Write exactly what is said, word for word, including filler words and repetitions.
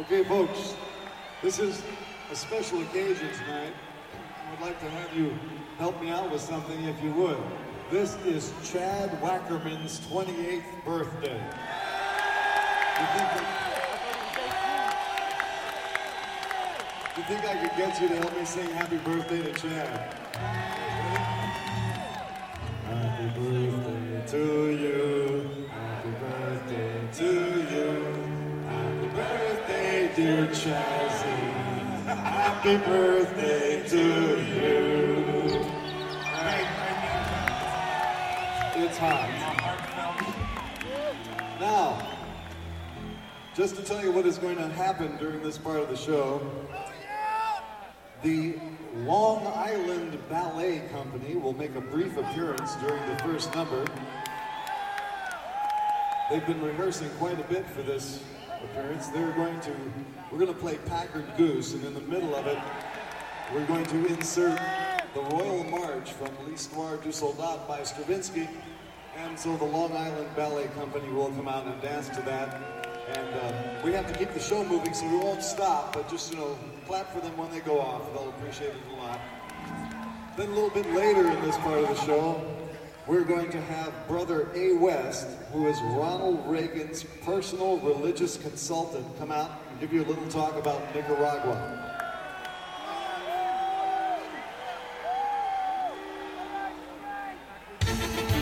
Okay, folks, this is a special occasion tonight. I would like to have you help me out with something if you would. This is Chad Wackerman's twenty-eighth birthday. You think, that, you think I could get you to help me sing happy birthday to Chad? Happy birthday to you. Happy birthday to you. Happy birthday, dear Chazzy. Happy birthday to you. It's hot. Now, just to tell you what is going to happen during this part of the show, the Long Island Ballet Company will make a brief appearance during the first number. They've been rehearsing quite a bit for this appearance. They're going to, we're going to play Packard Goose, and in the middle of it, we're going to insert the Royal March from L'Histoire du Soldat by Stravinsky, and so the Long Island Ballet Company will come out and dance to that. And uh, we have to keep the show moving, so we won't stop, but just, you know, clap for them when they go off. They'll appreciate it a lot. Then a little bit later in this part of the show, we're going to have Brother A. West, who is Ronald Reagan's personal religious consultant, come out and give you a little talk about Nicaragua.